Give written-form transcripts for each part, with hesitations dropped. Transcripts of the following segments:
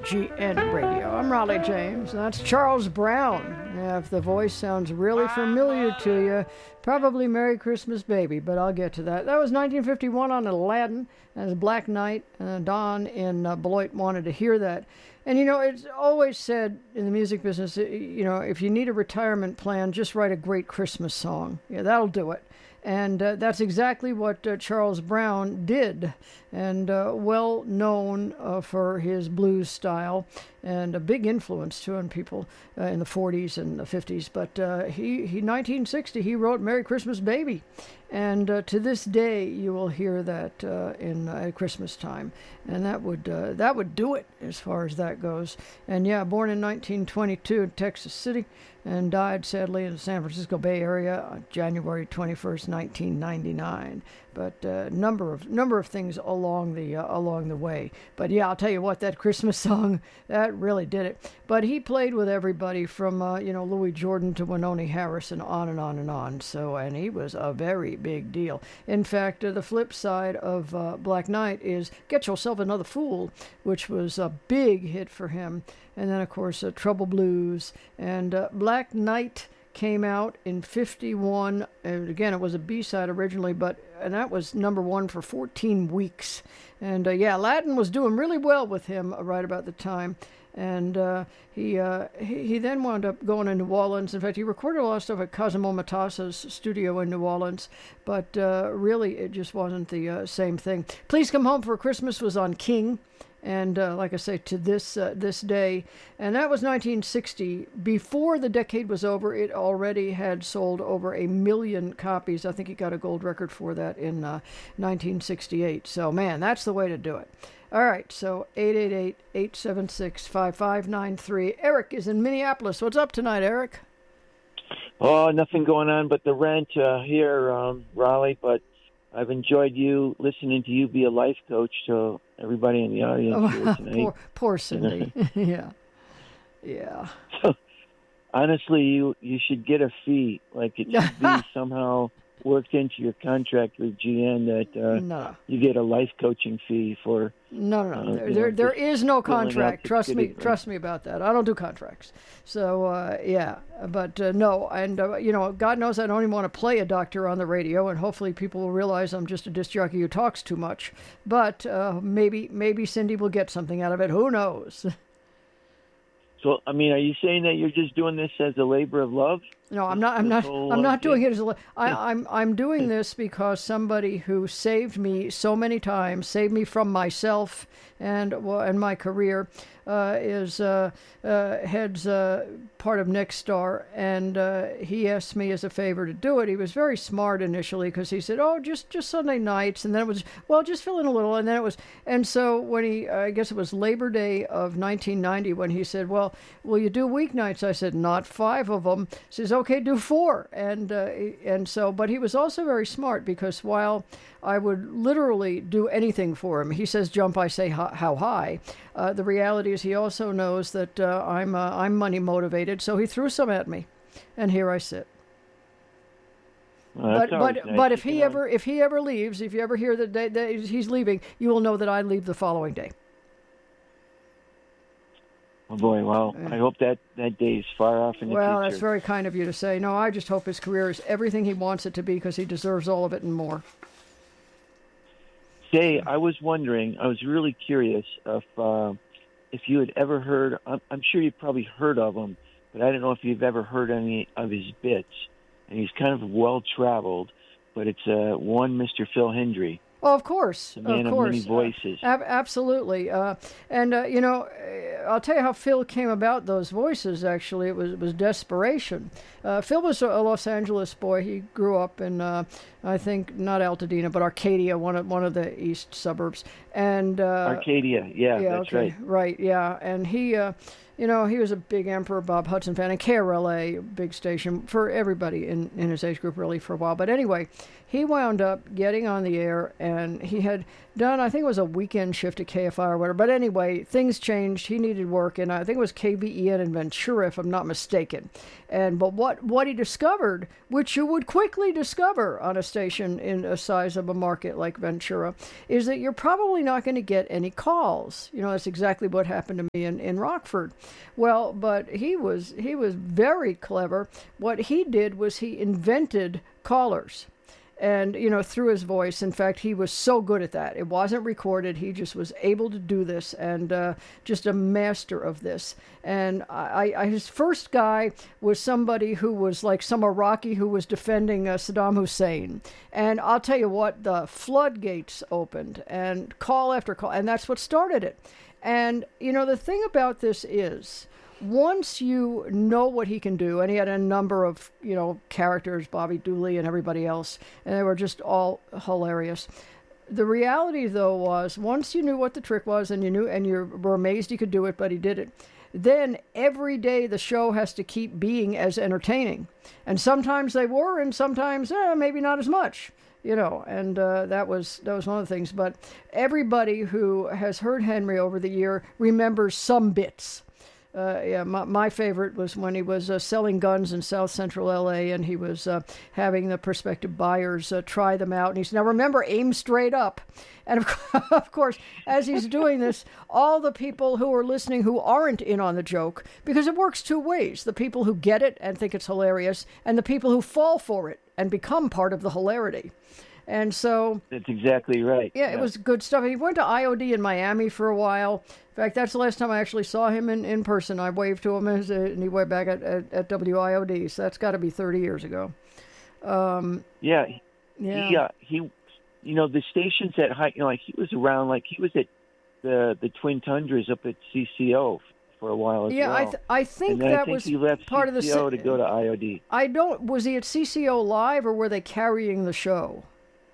WGN Radio. I'm Raleigh James. That's Charles Brown. If the voice sounds really familiar to you, probably Merry Christmas Baby, but I'll get to that. That was 1951 on Aladdin as Black Knight. Don in Beloit wanted to hear that. And, you know, it's always said in the music business, you know, if you need a retirement plan, just write a great Christmas song. Yeah, that'll do it. And that's exactly what Charles Brown did, and well known for his blues style, and a big influence too on people in the 40s and the 50s. But he 1960, he wrote Merry Christmas Baby. And to this day, you will hear that at Christmas time, and that would do it as far as that goes. And yeah, born in 1922 in Texas City, and died sadly in the San Francisco Bay Area on January 21st, 1999. But number of things along the way. But yeah, I'll tell you what, that Christmas song, that really did it. But he played with everybody from Louis Jordan to Wynonie Harris and on and on and on. So, and he was a very big deal. In fact, the flip side of Black Knight is Get Yourself Another Fool, which was a big hit for him. And then, of course, Trouble Blues. And Black Knight came out in 51. And again, it was a B-side originally, and that was number one for 14 weeks. And Aladdin was doing really well with him right about the time. And he then wound up going to New Orleans. In fact, he recorded a lot of stuff at Cosimo Matassa's studio in New Orleans. But really, it just wasn't the same thing. Please Come Home for Christmas was on King. And like I say, to this day, and that was 1960. Before the decade was over, it already had sold over 1 million copies. I think he got a gold record for that in 1968. So, man, that's the way to do it. All right, so 888-876-5593. Eric is in Minneapolis. What's up tonight, Eric? Oh, nothing going on but the rent here, Raleigh, but I've enjoyed listening to you be a life coach to everybody in the audience here tonight. Poor Cindy. Yeah. So, honestly, you should get a fee. Like it should be somehow worked into your contract with GN that you get a life coaching fee for. No. There is no contract. Trust me about that. I don't do contracts. So but no, and God knows I don't even want to play a doctor on the radio, and hopefully people will realize I'm just a disc jockey who talks too much. But maybe Cindy will get something out of it. Who knows? So, I mean, are you saying that you're just doing this as a labor of love? No, I'm not doing it as a. I'm doing this because somebody who saved me so many times, saved me from myself and my career, heads part of Nexstar, and he asked me as a favor to do it. He was very smart initially because he said, "Oh, just Sunday nights," and then it was, "Well, just fill in a little," and then it was, and so when I guess it was Labor Day of 1990 when he said, "Well, will you do weeknights?" I said, "Not 5 of them." He says, "Okay, do 4," and so, but he was also very smart because while I would literally do anything for him, he says, "Jump," I say, "How high?" The reality is he also knows that I'm money motivated, so he threw some at me, and here I sit. Well, but if he ever leaves, if you ever hear that he's leaving, you will know that I leave the following day. Oh boy, well, I hope that day is far off in the future. Well, that's very kind of you to say. No, I just hope his career is everything he wants it to be because he deserves all of it and more. Say, I was wondering, I was really curious if you had ever heard, I'm sure you've probably heard of him, but I don't know if you've ever heard any of his bits. And he's kind of well-traveled, but it's one Mr. Phil Hendry. Oh, of course. The man of many voices. Absolutely. I'll tell you how Phil came about those voices, actually. It was desperation. Phil was a Los Angeles boy. He grew up in, I think, not Altadena, but Arcadia, one of the east suburbs. And Arcadia, yeah, that's okay, right. Right, yeah. And he You know, he was a big Emperor Bob Hudson fan, and KRLA, a big station for everybody in his age group, really, for a while. But anyway, he wound up getting on the air, and he had done, I think it was a weekend shift at KFI or whatever. But anyway, things changed. He needed work, and I think it was KVEN in Ventura, if I'm not mistaken. But what he discovered, which you would quickly discover on a station in a size of a market like Ventura, is that you're probably not going to get any calls. You know, that's exactly what happened to me in Rockford. Well, but he was very clever. What he did was he invented callers. And, you know, through his voice. In fact, he was so good at that. It wasn't recorded. He just was able to do this, and just a master of this. And his first guy was somebody who was like some Iraqi who was defending Saddam Hussein. And I'll tell you what, the floodgates opened, and call after call. And that's what started it. And, you know, the thing about this is, once you know what he can do, and he had a number of, you know, characters, Bobby Dooley and everybody else, and they were just all hilarious. The reality, though, was once you knew what the trick was, and you were amazed he could do it, but he did it, then every day the show has to keep being as entertaining. And sometimes they were, and sometimes maybe not as much. You know, and that was one of the things. But everybody who has heard Henry over the year remembers some bits. My favorite was when he was selling guns in South Central LA, and he was having the prospective buyers try them out. And he said, "Now remember, aim straight up." And of course, as he's doing this, all the people who are listening who aren't in on the joke, because it works two ways: the people who get it and think it's hilarious, and the people who fall for it and become part of the hilarity. And so... That's exactly right. Yeah, it was good stuff. He went to IOD in Miami for a while. In fact, that's the last time I actually saw him in person. I waved to him, and he went back at WIOD. So that's got to be 30 years ago. Yeah. He, you know, the stations at high, you know, like he was around, like he was at the Twin Tundras up at CCO for a while as well. Yeah, I think that was he left part CCO of the... to go to IOD. Was he at CCO live, or were they carrying the show?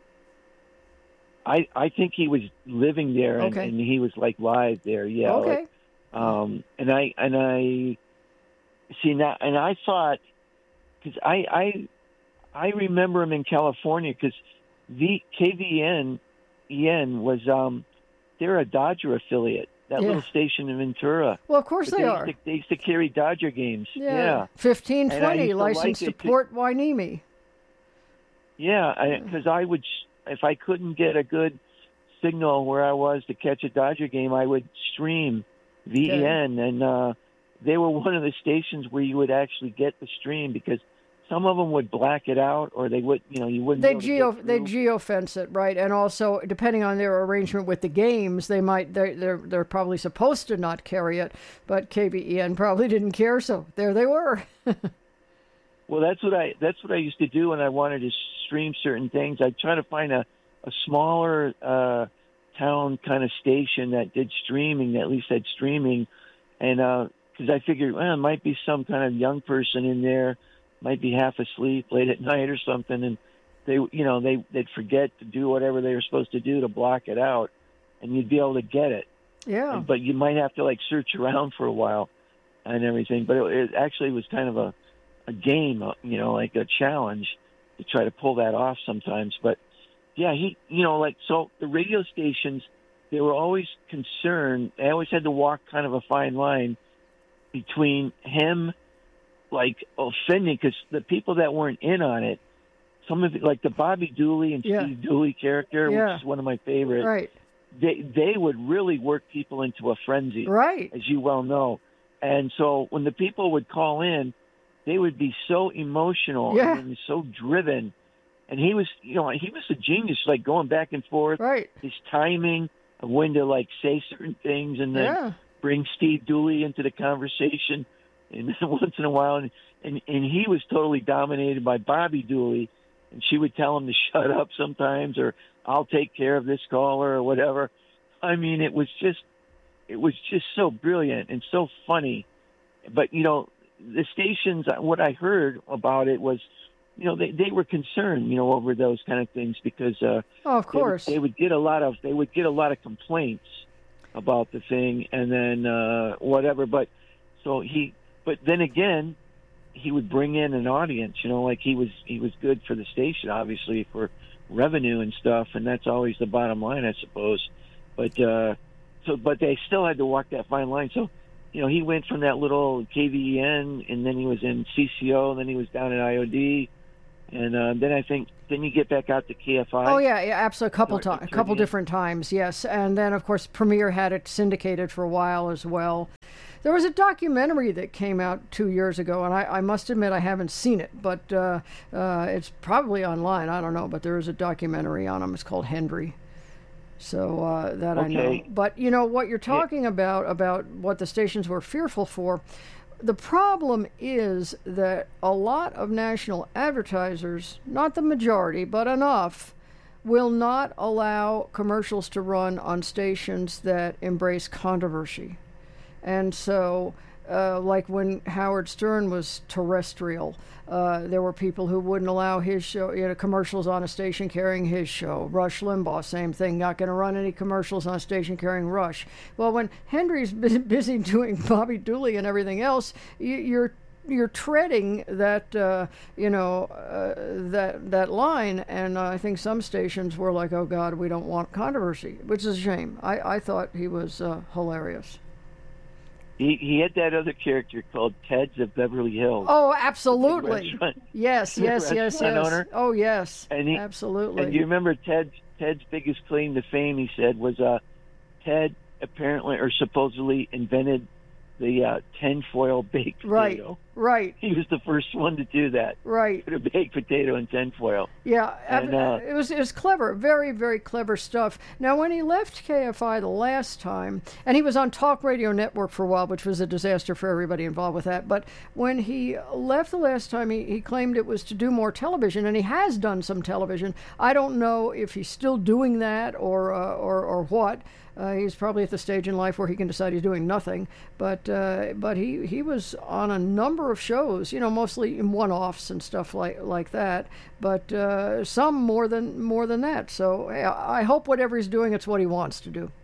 I think he was living there, and, okay. and he was like live there. Yeah. Okay. Like, and I see now, and I thought, because I remember him in California, because the KVN was they're a Dodger affiliate. That little station in Ventura. Well, of course they are. They used to carry Dodger games. Yeah. 1520 licensed to Port Hueneme. Yeah, because I would. If I couldn't get a good signal where I was to catch a Dodger game, I would stream VEN, and they were one of the stations where you would actually get the stream, because some of them would black it out, or they would, you know, you wouldn't. They geofence it, right? And also, depending on their arrangement with the games, they're probably supposed to not carry it, but KVEN probably didn't care, so there they were. Well, that's what I used to do when I wanted to stream certain things. I'd try to find a smaller town kind of station that did streaming, that at least had streaming, and because I figured, well, it might be some kind of young person in there, might be half asleep late at night or something, and they'd forget to do whatever they were supposed to do to block it out, and you'd be able to get it. Yeah. But you might have to like search around for a while and everything. But it actually was kind of a game, you know, like a challenge to try to pull that off sometimes. But yeah, so the radio stations, they were always concerned. They always had to walk kind of a fine line between him, like, offending, because the people that weren't in on it, some of it, like the Bobby Dooley and Steve Dooley character, which is one of my favorites, right? They would really work people into a frenzy, right? As you well know. And so when the people would call in, they would be so emotional and so driven. And he was a genius, like going back and forth. Right. His timing of when to like say certain things and then bring Steve Dooley into the conversation, and once in a while, and he was totally dominated by Bobby Dooley, and she would tell him to shut up sometimes, or I'll take care of this caller or whatever. I mean, it was just so brilliant and so funny. But the stations, what I heard about it was, they were concerned, over those kind of things, because of course they would get a lot of complaints about the thing, and then whatever. But But then again, he would bring in an audience. Like he was good for the station, obviously for revenue and stuff, and that's always the bottom line, I suppose. But but they still had to walk that fine line. So, he went from that little KVEN, and then he was in CCO, and then he was down at IOD, and then I think didn't he get back out to KFI? Oh yeah, absolutely, a couple different times, yes. And then of course Premiere had it syndicated for a while as well. There was a documentary that came out 2 years ago, and I must admit I haven't seen it, but it's probably online. I don't know, but there is a documentary on him. It's called Hendry. So that I know. But what you're talking about what the stations were fearful for, the problem is that a lot of national advertisers, not the majority, but enough, will not allow commercials to run on stations that embrace controversy. And so, like when Howard Stern was terrestrial, there were people who wouldn't allow his show, commercials on a station carrying his show. Rush Limbaugh, same thing, not going to run any commercials on a station carrying Rush. Well, when Henry's busy doing Bobby Dooley and everything else, you're treading that that line, and I think some stations were like, oh God, we don't want controversy, which is a shame. I thought he was hilarious. He had that other character called Ted's of Beverly Hills. Oh, absolutely. Yes. Owner. Oh, yes. And absolutely. And you remember Ted's biggest claim to fame, he said, was Ted apparently or supposedly invented the tinfoil baked potato. Right. He was the first one to do that. Right. Put a baked potato in tinfoil. Yeah, and, it was clever, very, very clever stuff. Now, when he left KFI the last time, and he was on Talk Radio Network for a while, which was a disaster for everybody involved with that, but when he left the last time, he claimed it was to do more television, and he has done some television. I don't know if he's still doing that or what. He's probably at the stage in life where he can decide he's doing nothing. But he was on a number of shows, mostly in one-offs and stuff like that. But some more than that. So I hope whatever he's doing, it's what he wants to do.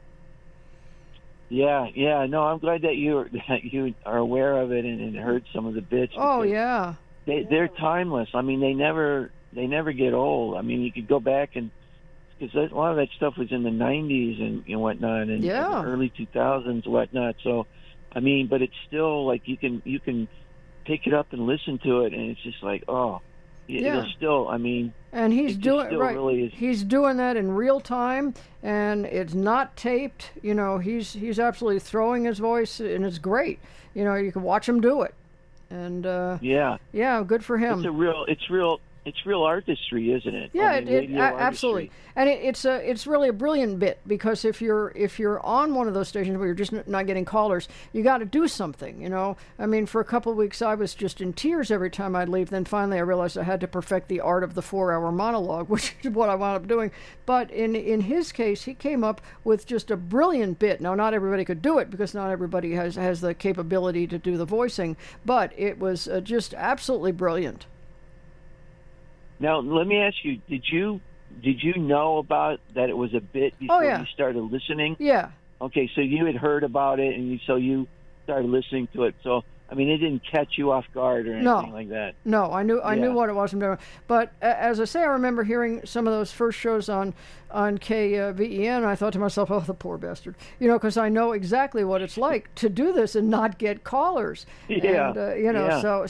Yeah. No, I'm glad that you are aware of it and heard some of the bits. Oh yeah. They're timeless. I mean, they never get old. I mean, you could go back and. Because a lot of that stuff was in the 90s and whatnot, and the early 2000s and whatnot. So, I mean, but it's still like you can pick it up and listen to it, and it's just like, it'll still. I mean, and he's doing right. Really he's doing that in real time, and it's not taped. He's absolutely throwing his voice, and it's great. You can watch him do it, and good for him. It's real artistry, isn't it? Yeah, absolutely. And it's really a brilliant bit, because if you're on one of those stations where you're just not getting callers, you got to do something. I mean, for a couple of weeks I was just in tears every time I'd leave. Then finally I realized I had to perfect the art of the 4-hour monologue, which is what I wound up doing. But in his case, he came up with just a brilliant bit. Now, not everybody could do it, because not everybody has the capability to do the voicing, but it was just absolutely brilliant. Now, let me ask you, did you know about that it was a bit before you started listening? Yeah. Okay, so you had heard about it, and so you started listening to it. So, I mean, it didn't catch you off guard or anything like that. No, I knew what it was from there. But as I say, I remember hearing some of those first shows on KVEN, and I thought to myself, oh, the poor bastard. Because I know exactly what it's like to do this and not get callers. Yeah. And,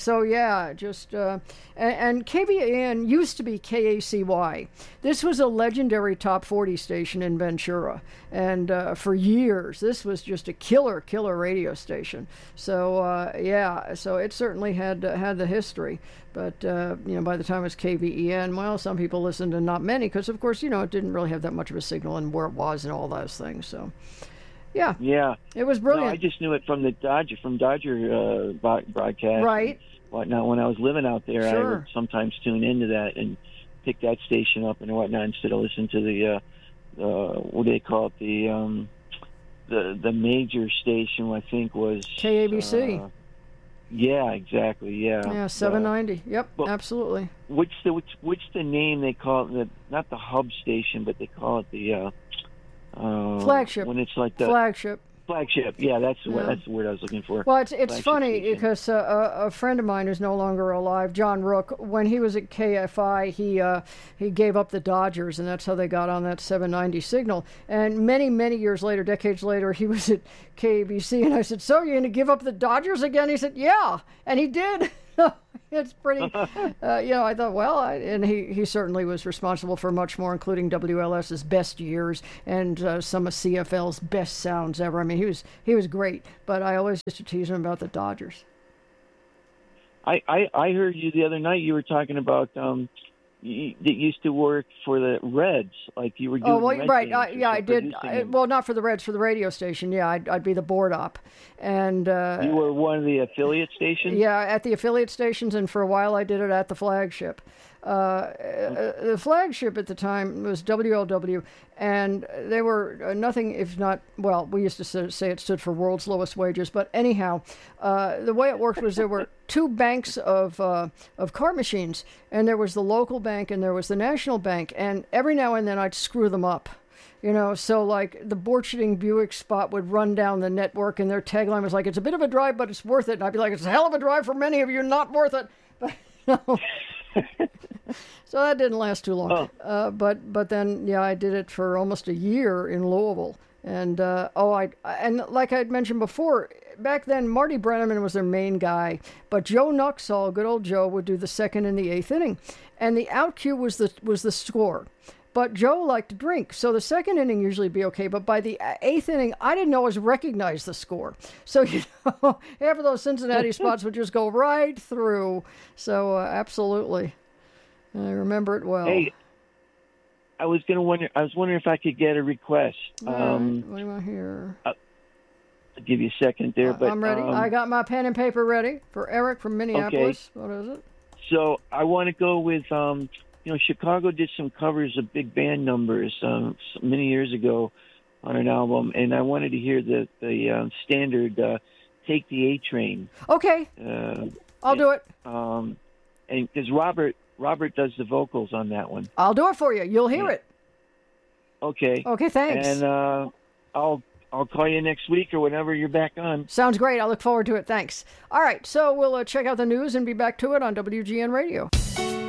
and KVEN used to be KACY. This was a legendary top 40 station in Ventura. And for years, this was just a killer radio station. So, so it certainly had the history. But, by the time it was KVEN, well, some people listened and not many, because, of course, it didn't really have that much of a signal and where it was and all those things. So, yeah. It was brilliant. No, I just knew it from the Dodger broadcast. Right. Whatnot. When I was living out there, sure. I would sometimes tune into that and pick that station up and whatnot instead of listening to the, what do they call it, the major station, I think was... KABC. Yeah, exactly. Yeah, 790. Yep, absolutely. What's the name they call it? Not the hub station, but they call it the flagship. When it's like the flagship. Flagship. Yeah, that's the word I was looking for. Well, it's Flagship funny station. because a friend of mine who's no longer alive, John Rook, when he was at KFI, he gave up the Dodgers, and that's how they got on that 790 signal. And many years later, decades later, he was at KABC, and I said, "So you're going to give up the Dodgers again?" He said, "Yeah," and he did. It's pretty, I thought, well, and he certainly was responsible for much more, including WLS's best years and some of CFL's best sounds ever. I mean, he was great, but I always used to tease him about the Dodgers. I heard you the other night. You were talking about that used to work for the Reds, like you were doing. Oh, well, Red right. games I did. Well, not for the Reds, for the radio station. Yeah, I'd be the board op. And you were one of the affiliate stations? Yeah, at the affiliate stations, and for a while I did it at the flagship. The flagship at the time was WLW, and they were nothing if not, well, we used to say it stood for World's Lowest Wages, but anyhow, the way it worked was there were two banks of card machines, and there was the local bank and there was the national bank, and every now and then I'd screw them up. So like the Borcherding Buick spot would run down the network, and their tagline was like, "It's a bit of a drive, but it's worth it." And I'd be like, "It's a hell of a drive for many of you, not worth it." But no. So that didn't last too long. But then, yeah, I did it for almost a year in Louisville. And, and like I'd mentioned before, back then, Marty Brenneman was their main guy. But Joe Nuxall, good old Joe, would do the second and the eighth inning. And the out cue was the score. But Joe liked to drink, so the second inning usually be okay. But by the eighth inning, I didn't always recognize the score. So, half of those Cincinnati spots would just go right through. So, absolutely. I remember it well. Hey, I was wondering if I could get a request. What do you want here? I'll give you a second there. But I'm ready. I got my pen and paper ready for Eric from Minneapolis. Okay. What is it? So I want to go with, Chicago did some covers of big band numbers many years ago on an album, and I wanted to hear the standard "Take the A Train." Okay, I'll do it. And because Robert does the vocals on that one. I'll do it for you. You'll hear it. Okay. Okay, thanks. And I'll call you next week or whenever you're back on. Sounds great. I look forward to it. Thanks. All right, so we'll check out the news and be back to it on WGN Radio.